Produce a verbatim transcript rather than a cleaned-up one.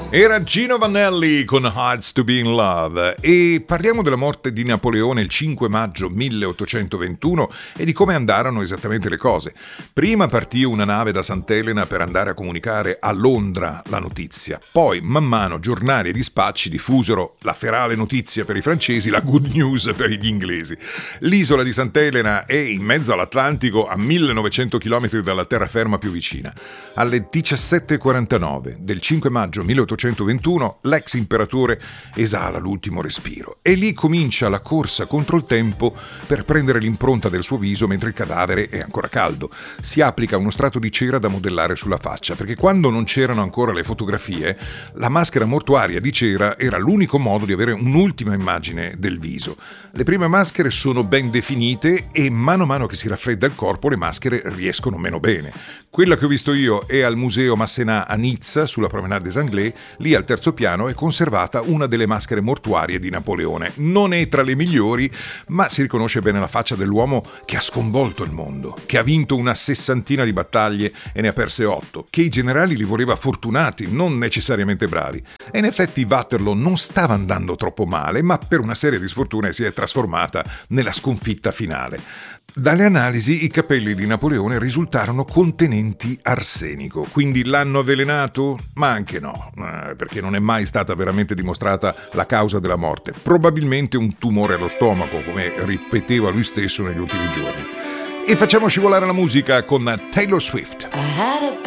Era Gino Vanelli con Hearts to Be in Love e parliamo della morte di Napoleone il cinque maggio milleottocentoventuno e di come andarono esattamente le cose. Prima partì una nave da Sant'Elena per andare a comunicare a Londra la notizia, poi man mano giornali e dispacci diffusero la ferale notizia per i francesi, la good news per gli inglesi. L'isola di Sant'Elena è in mezzo all'Atlantico a millenovecento chilometri dalla terraferma più vicina. Alle diciassette e quarantanove del cinque maggio milleottocentoventuno l'ex imperatore esala l'ultimo respiro e lì comincia la corsa contro il tempo per prendere l'impronta del suo viso mentre il cadavere è ancora caldo. Si applica uno strato di cera da modellare sulla faccia, perché quando non c'erano ancora le fotografie, la maschera mortuaria di cera era l'unico modo di avere un'ultima immagine del viso. Le prime maschere sono ben definite e mano a mano che si raffredda il corpo le maschere riescono meno bene. Quella che ho visto io è al Museo Masséna a Nizza, sulla Promenade des Anglais. Lì al terzo piano è conservata una delle maschere mortuarie di Napoleone. Non è tra le migliori, ma si riconosce bene la faccia dell'uomo che ha sconvolto il mondo, che ha vinto una sessantina di battaglie e ne ha perse otto, che i generali li voleva fortunati, non necessariamente bravi. E in effetti Waterloo non stava andando troppo male, ma per una serie di sfortune si è trasformata nella sconfitta finale. Dalle analisi i capelli di Napoleone risultarono contenenti arsenico, quindi l'hanno avvelenato? Ma anche no, perché non è mai stata veramente dimostrata la causa della morte. Probabilmente un tumore allo stomaco, come ripeteva lui stesso negli ultimi giorni. E facciamo scivolare la musica con Taylor Swift.